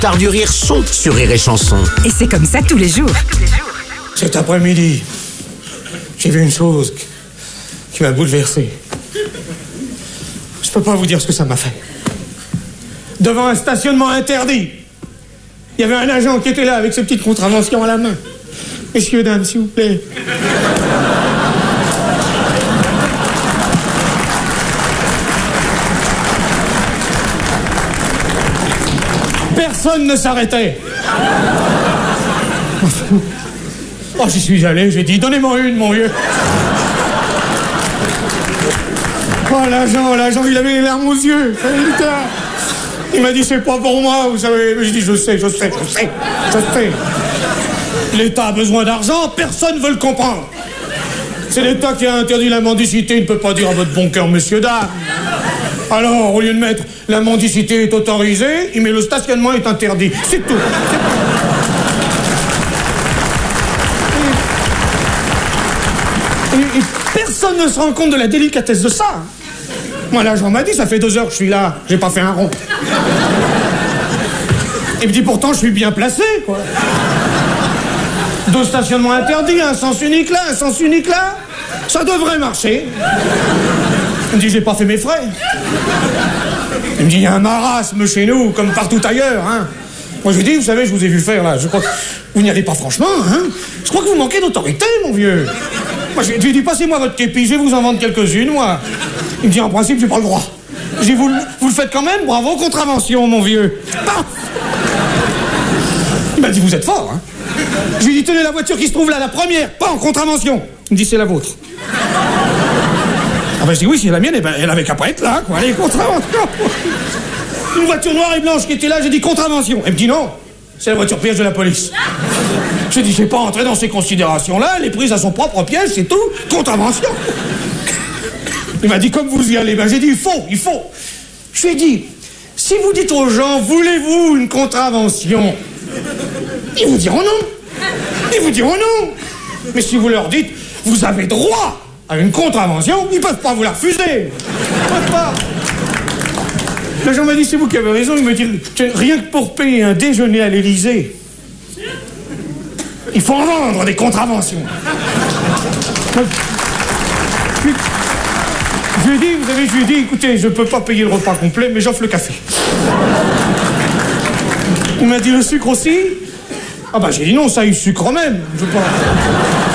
Stars du rire sont sur Rire et Chanson. Et c'est comme ça tous les jours. Cet après-midi, j'ai vu une chose qui m'a bouleversé. Je peux pas vous dire ce que ça m'a fait. Devant un stationnement interdit, il y avait un agent qui était là avec ses petites contraventions à la main. Messieurs, dames, s'il vous plaît. Personne ne s'arrêtait. Oh, j'y suis allé, j'ai dit, donnez-moi une, mon vieux. Oh, l'agent, il avait les larmes aux yeux. Il m'a dit, c'est pas pour moi, vous savez. J'ai dit, je sais. L'État a besoin d'argent, personne ne veut le comprendre. C'est l'État qui a interdit la mendicité, il ne peut pas dire à votre bon cœur, messieurs, dames. Alors, au lieu de mettre la mendicité est autorisée, il met le stationnement est interdit. C'est tout. Et personne ne se rend compte de la délicatesse de ça. Moi, l'agent m'a dit, ça fait 2 heures que je suis là, j'ai pas fait un rond. Il me dit, pourtant, je suis bien placé, quoi. 2 stationnements interdits, un sens unique là, un sens unique là. Ça devrait marcher. Il me dit, j'ai pas fait mes frais. Il me dit, il y a un marasme chez nous, comme partout ailleurs, hein. Moi, je lui dis, vous savez, je vous ai vu faire, là. Je crois que vous n'y allez pas franchement, hein. Je crois que vous manquez d'autorité, mon vieux. Moi, je lui ai dit, passez-moi votre képi, je vais vous en vendre quelques-unes, moi. Il me dit, en principe, j'ai pas le droit. J'ai dit, vous le faites quand même, bravo, contravention, mon vieux. Paf. Il m'a dit, vous êtes fort, hein. Je lui ai dit, tenez la voiture qui se trouve là, la première, pas en contravention. Il me dit, c'est la vôtre. Ah ben, je dis, oui, c'est la mienne, et ben, elle avait qu'à pas être là, quoi. Allez, contravention. Une voiture noire et blanche qui était là, j'ai dit, contravention. Elle me dit, non, c'est la voiture piège de la police. J'ai dit, j'ai pas entré dans ces considérations-là, elle est prise à son propre piège, c'est tout, contravention. Il m'a dit, comme vous y allez, ben, j'ai dit, il faut. Je lui ai dit, si vous dites aux gens, voulez-vous une contravention? Ils vous diront non. Mais si vous leur dites, vous avez droit à une contravention, ils peuvent pas vous la refuser. Ils peuvent pas. L'agent m'a dit, c'est vous qui avez raison. Il me dit, rien que pour payer un déjeuner à l'Élysée, il faut en vendre des contraventions. Je lui ai dit, écoutez, je peux pas payer le repas complet, mais j'offre le café. Il m'a dit, le sucre aussi? Ah bah j'ai dit non, ça, il sucre même. Je veux pas...